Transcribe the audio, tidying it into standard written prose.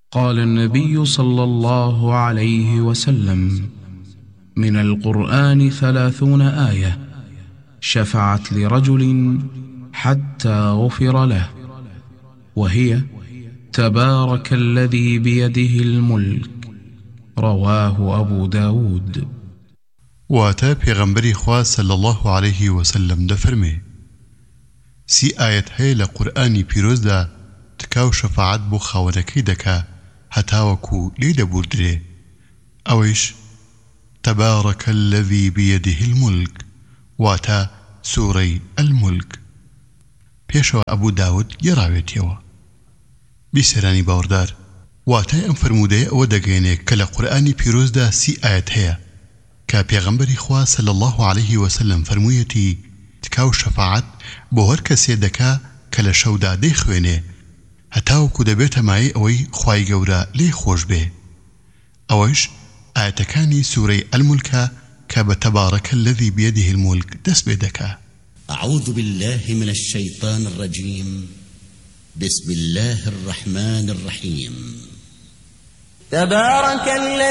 قال النبي صلى الله عليه وسلم: من القرآن 30 آية شفعت لرجل حتى غفر له، وهي: تبارك الذي بيده الملك. رواه أبو داود. واتا پیغمبری خواه صلی الله عليه وسلم دفرمي 30 آيات هي لقرآني پیروز دا تكاو شفاعت بو خاونكي دكا هتاوكو ليدا بوردري اويش تبارك الذي بيده الملك واتا سوري الملك. پیشو ابو داود يراويتيوا بسراني باوردار واتا ام فرموده او دقيني كلا قرآني پیروز دا 30 آيات هي كا پیغمبری خواه صلی الله عليه وسلم فرمویتی تکاو شفاعت بو هر کسی دکا کل شودا دی خوینه هتاوکو دبیت مای اوی خواهی گورا لی خوش به. اوش آیتکانی سوره الملک که بتبارك الذي بيده الملك دس بدكا. أعوذ بالله من الشيطان الرجيم. بسم الله الرحمن الرحيم. تبارك الذي